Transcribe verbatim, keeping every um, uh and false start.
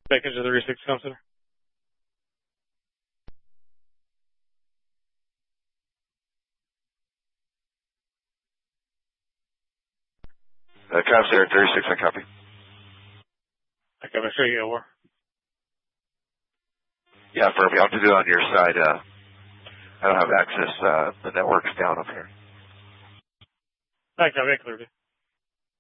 Bacon to thirty-six, come center. Uh, Cops there, thirty-six, I copy. Okay, make sure you get over. Yeah, firm. You'll have to do it on your side. Uh, I don't have access. Uh, the network's down up here. Thanks, I'll get clear.